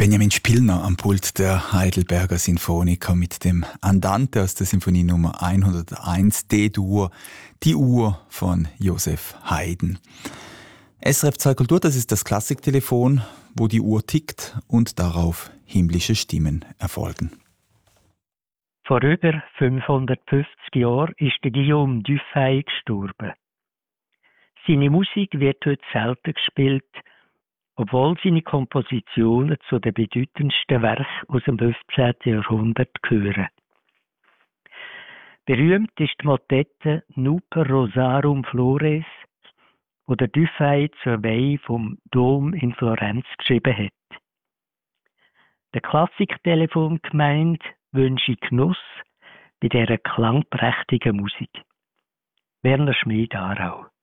Benjamin Spillner am Pult der Heidelberger Sinfoniker mit dem Andante aus der Sinfonie Nummer 101 D-Dur, die Uhr von Joseph Haydn. SRF 2 Kultur, das ist das Klassiktelefon, wo die Uhr tickt und darauf himmlische Stimmen erfolgen. Vor über 550 Jahren ist der Guillaume Dufay gestorben. Seine Musik wird heute selten gespielt, obwohl seine Kompositionen zu den bedeutendsten Werken aus dem 15. Jahrhundert gehören. Berühmt ist die Motette Nuper Rosarum Flores, die der Dufay zur Weihe vom Dom in Florenz geschrieben hat. Der Klassiktelefon-Gemeinde wünsche Genuss bei dieser klangprächtigen Musik. Werner Schmid, Aarau.